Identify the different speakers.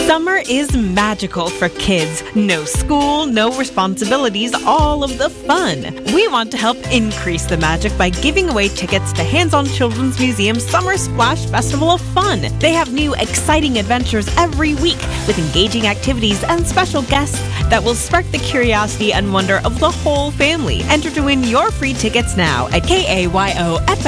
Speaker 1: Summer is magical for kids. No school, no responsibilities, all of the fun. We want to help increase the magic by giving away tickets to Hands On Children's Museum's Summer Splash Festival of Fun. They have new, exciting adventures every week with engaging activities and special guests that will spark the curiosity and wonder of the whole family. Enter to win your free tickets now at KAYOFM.